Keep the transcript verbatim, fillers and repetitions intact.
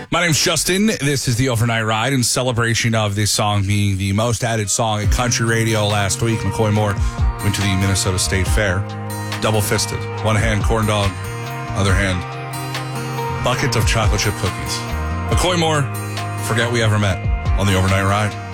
My name's Justin. This is the Overnight Ride in celebration of this song being the most added song at country radio last week. McCoy Moore went to the Minnesota State Fair, double-fisted. One hand corn dog, other hand bucket of chocolate chip cookies. McCoy Moore, forget we ever met on the Overnight Ride.